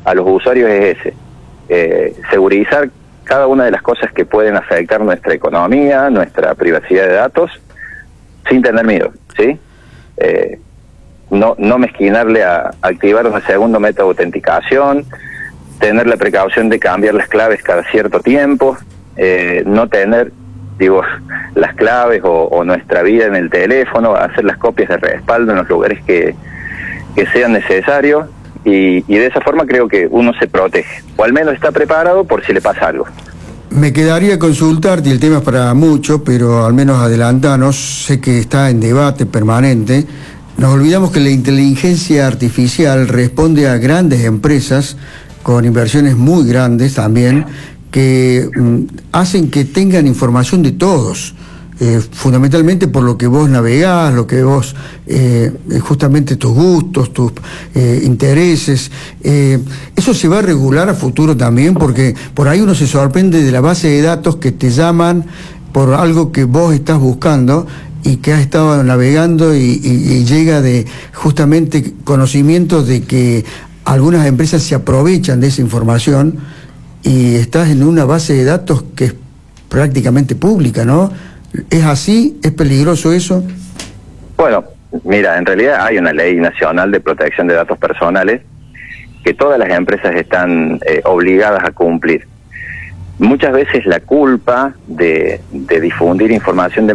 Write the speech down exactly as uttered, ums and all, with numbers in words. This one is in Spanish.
a los usuarios es ese, eh, segurizar cada una de las cosas que pueden afectar nuestra economía, nuestra privacidad de datos, sin tener miedo, ¿sí? Eh, no, no mezquinarle a activar una segunda método de autenticación, tener la precaución de cambiar las claves cada cierto tiempo, eh, no tener, digo, las claves o, o nuestra vida en el teléfono, hacer las copias de respaldo en los lugares que, que sean necesarios, y, y de esa forma creo que uno se protege, o al menos está preparado por si le pasa algo. Me quedaría consultarte, y el tema es para mucho, pero al menos adelantanos, sé que está en debate permanente. Nos olvidamos que la inteligencia artificial responde a grandes empresas, con inversiones muy grandes también, que mm, hacen que tengan información de todos, eh, fundamentalmente por lo que vos navegás, lo que vos, eh, justamente tus gustos, tus eh, intereses. Eh, eso se va a regular a futuro también, porque por ahí uno se sorprende de la base de datos que te llaman por algo que vos estás buscando y que has estado navegando y, y, y llega de justamente conocimientos de que algunas empresas se aprovechan de esa información y estás en una base de datos que es prácticamente pública, ¿no? ¿Es así? ¿Es peligroso eso? Bueno, mira, en realidad hay una ley nacional de protección de datos personales que todas las empresas están eh, obligadas a cumplir. Muchas veces la culpa de, de difundir información de